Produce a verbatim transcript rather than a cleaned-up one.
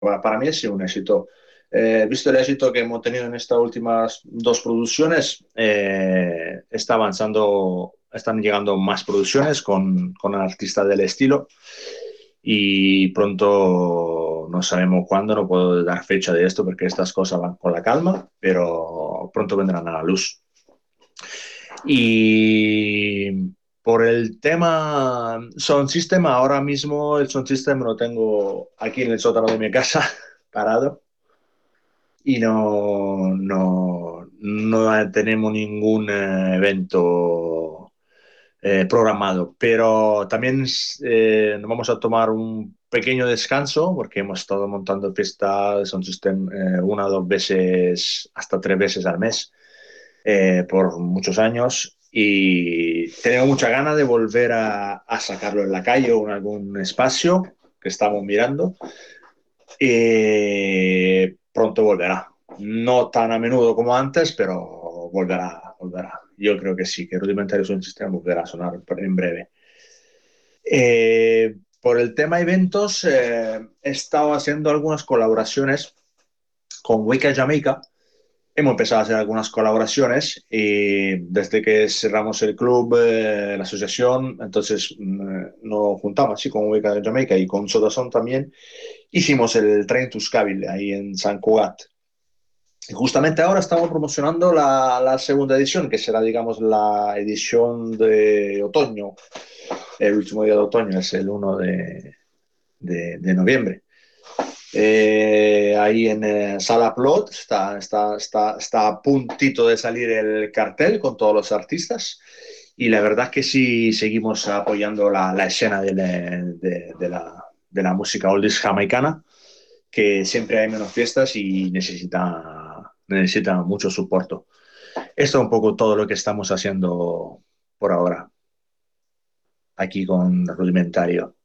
para, para mí ha sido un éxito. Eh, visto el éxito que hemos tenido en estas últimas dos producciones, eh, está avanzando, están llegando más producciones con, con artistas del estilo y pronto no sabemos cuándo, no puedo dar fecha de esto porque estas cosas van con la calma, pero pronto vendrán a la luz. Y por el tema Sound System, ahora mismo el Sound System lo tengo aquí en el sótano de mi casa, parado, y no, no, no tenemos ningún eh, evento eh, programado. Pero también eh, nos vamos a tomar un pequeño descanso porque hemos estado montando fiesta de Sound System eh, una o dos veces, hasta tres veces al mes eh, por muchos años y tengo mucha ganas de volver a, a sacarlo en la calle o en algún espacio que estamos mirando. Y pronto volverá. No tan a menudo como antes, pero volverá, volverá. Yo creo que sí, que Rudimentario Sound System volverá a sonar en breve. Eh, por el tema eventos, eh, he estado haciendo algunas colaboraciones con Wicca Jamaica. Hemos empezado a hacer algunas colaboraciones y desde que cerramos el club, eh, la asociación, entonces mm, nos juntamos así con Wicca de Jamaica y con Soda también. Hicimos el Train to Scaville ahí en San Cugat. Y justamente ahora estamos promocionando la, la segunda edición, que será, digamos, la edición de otoño. El último día de otoño es el uno de, de, de noviembre. Eh, ahí en eh, Sala Plot está, está, está, está a puntito de salir el cartel con todos los artistas y la verdad es que sí seguimos apoyando la, la escena de, la- de- de la, de la música oldies jamaicana, que siempre hay menos fiestas y necesita, necesita mucho soporte. Esto es un poco todo lo que estamos haciendo por ahora aquí con Rudimentario.